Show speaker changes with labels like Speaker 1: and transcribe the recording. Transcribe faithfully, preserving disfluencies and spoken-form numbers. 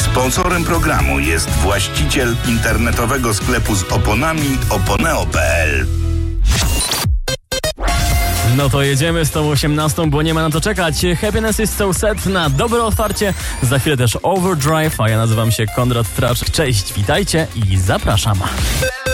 Speaker 1: Sponsorem programu jest właściciel internetowego sklepu z oponami oponeo kropka p l.
Speaker 2: No to jedziemy z tą osiemnastą, bo nie ma na to czekać. Happiness is so sad na dobre otwarcie. Za chwilę też Overdrive, a ja nazywam się Konrad Tracz. Cześć, witajcie i zapraszam.